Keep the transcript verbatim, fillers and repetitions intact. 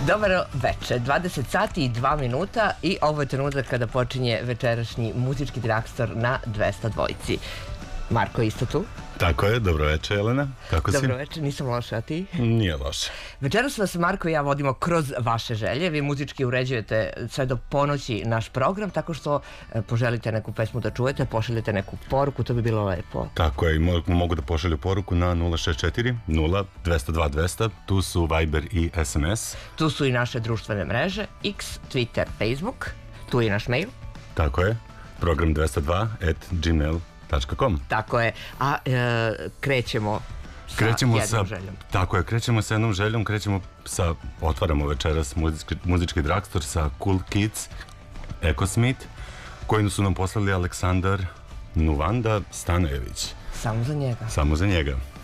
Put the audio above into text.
Dobro veče, dvadeset sati i dva minuta i ovo je trenutak kada počinje večerašnji muzički drakstor na dvesta dvojici. Marko je isto tu. Tako je, dobro veče Jelena, kako si? Dobro veče, nisam loša, a ti? Nije loše. Večeras vas Marko i ja vodimo kroz vaše želje, vi muzički uređujete sve do ponoći naš program, tako što e, poželite neku pesmu da čujete, pošaljete neku poruku, to bi bilo lepo. Tako je, i mo- mogu da pošalju poruku na nula šest četiri nula dvesta dva dvesta, tu su Viber i S M S. Tu su i naše društvene mreže, X, Twitter, Facebook, tu je i naš mail. Tako je, program dvesta dva at gmail dot com. Tako je, a e, krećemo sa Krećemo jednom sa, željom. tako je, krećemo sa jednom željom, krećemo sa, otvaramo večeras muzički, muzički drakstor sa Cool Kids, Ecosmith, koji su nam poslali Aleksandar Nuvanda Stanojević. Samo za njega. Samo za njega.